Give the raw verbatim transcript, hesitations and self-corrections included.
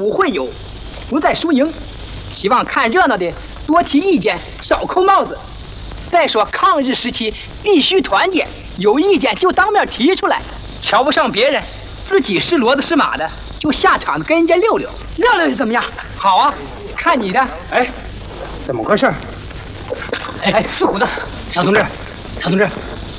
武会友，不在输赢。希望看热闹的多提意见，少扣帽子。再说抗日时期必须团结，有意见就当面提出来，瞧不上别人，自己是骡子是马的，就下场跟人家溜溜溜溜是怎么样？好啊，看你的。哎，怎么回事？哎哎，四虎子，小同志，小同志，